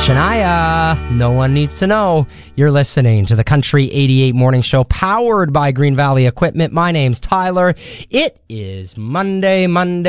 Shania, no one needs to know. You're listening to the Country 88 Morning Show, powered by Green Valley Equipment. My name's Tyler. It is Monday, and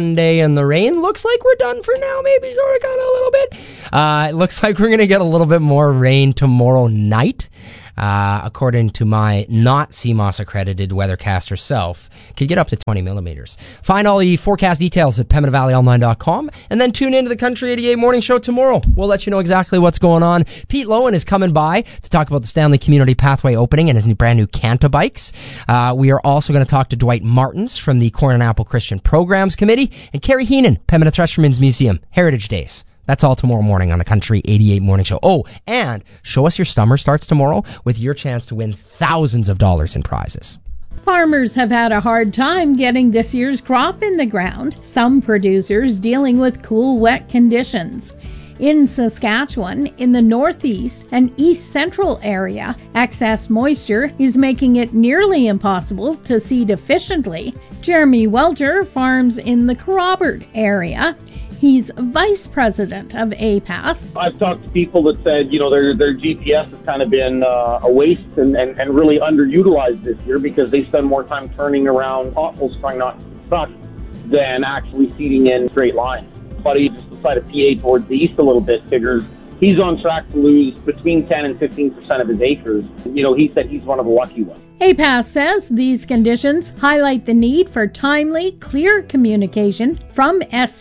the rain looks like we're done for now, maybe sort of kind of a little bit. It looks like we're going to get a little bit more rain tomorrow night. According to my not CMOS accredited weathercaster self, could get up to 20 millimeters. Find all the forecast details at PembinaValleyOnline.com, and then tune into the Country 88 Morning Show tomorrow. We'll let you know exactly what's going on. Pete Lowen is coming by to talk about the Stanley Community Pathway opening and his brand new Canta bikes. We are also going to talk to Dwight Martins from the Corn and Apple Christian Programs Committee, and Carrie Heenan, Pembina Threshermen's Museum, Heritage Days. That's all tomorrow morning on the Country 88 Morning Show. Oh, and Show Us Your Summer starts tomorrow with your chance to win thousands of dollars in prizes. Farmers have had a hard time getting this year's crop in the ground. Some producers dealing with cool, wet conditions. In Saskatchewan, in the northeast and east central area, excess moisture is making it nearly impossible to seed efficiently. Jeremy Welter farms in the Kerrobert area. He's vice president of APAS. I've talked to people that said, their GPS has kind of been a waste and really underutilized this year because they spend more time turning around potholes trying not to get stuck than actually seeding in straight lines. But he just decided PA towards the east a little bit, figures he's on track to lose between 10 and 15% of his acres. He said he's one of the lucky ones. APAS says these conditions highlight the need for timely, clear communication from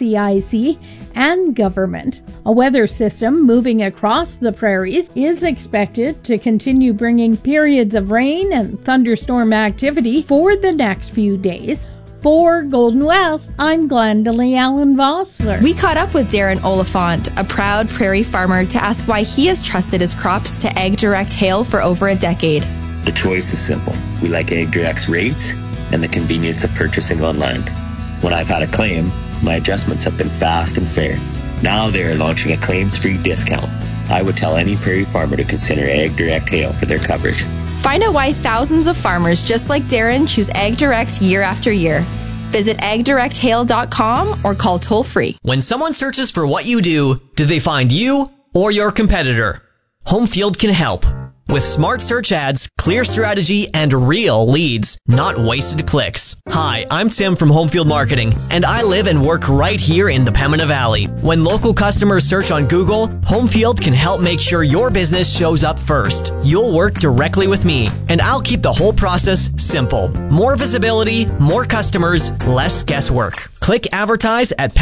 SCIC and government. A weather system moving across the prairies is expected to continue bringing periods of rain and thunderstorm activity for the next few days. For Golden West, I'm Glendalee Allen Vossler. We caught up with Darren Oliphant, a proud prairie farmer, to ask why he has trusted his crops to AgDirect Hail for over a decade. The choice is simple. We like AgDirect's rates and the convenience of purchasing online. When I've had a claim, my adjustments have been fast and fair. Now they're launching a claims-free discount. I would tell any prairie farmer to consider AgDirect Hail for their coverage. Find out why thousands of farmers just like Darren choose AgDirect year after year. Visit agdirecthail.com or call toll-free. When someone searches for what you do they find you or your competitor? Homefield can help. With smart search ads, clear strategy, and real leads, not wasted clicks. Hi, I'm Tim from Homefield Marketing, and I live and work right here in the Pembina Valley. When local customers search on Google, Homefield can help make sure your business shows up first. You'll work directly with me, and I'll keep the whole process simple. More visibility, more customers, less guesswork. Click advertise at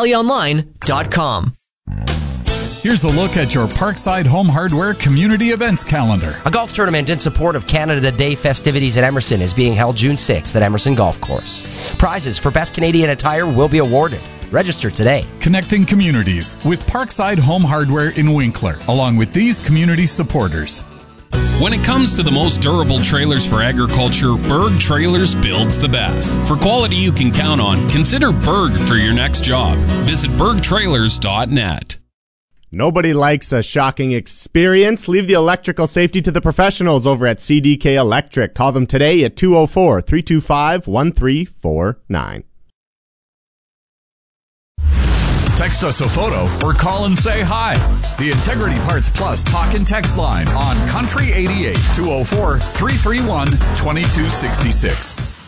PembinaValleyOnline.com. Here's a look at your Parkside Home Hardware community events calendar. A golf tournament in support of Canada Day festivities at Emerson is being held June 6th at Emerson Golf Course. Prizes for Best Canadian Attire will be awarded. Register today. Connecting communities with Parkside Home Hardware in Winkler, along with these community supporters. When it comes to the most durable trailers for agriculture, Berg Trailers builds the best. For quality you can count on, consider Berg for your next job. Visit bergtrailers.net. Nobody likes a shocking experience. Leave the electrical safety to the professionals over at CDK Electric. Call them today at 204-325-1349. Text us a photo or call and say hi. The Integrity Parts Plus talk and text line on Country 88 204-331-2266.